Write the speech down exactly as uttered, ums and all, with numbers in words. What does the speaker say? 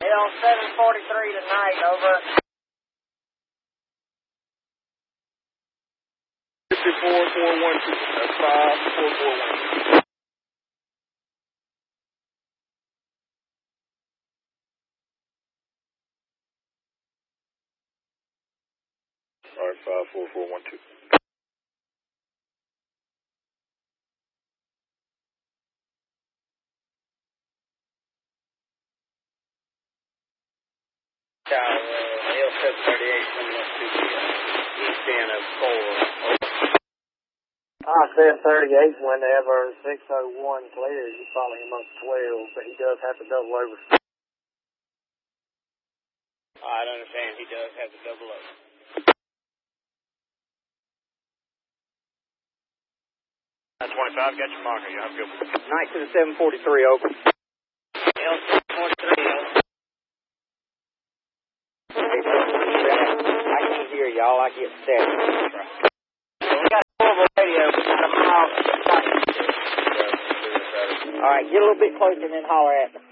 L seven forty-three tonight, over. fifty-four four one two. That's five four four one two. All right, five four four one two. Uh, L seven thirty-eight coming up to the uh, east end of four. I said thirty-eight whenever six oh one clears, you follow him up twelve, but he does have to double over. I understand, he does have to double over. nine twenty-five, got your marker, you have a good one. Night to the seven forty-three, over. L seven forty-three, over. I can't hear y'all, I get static. We got a portable radio, we got a mile. All right, get a little bit closer and then holler at me.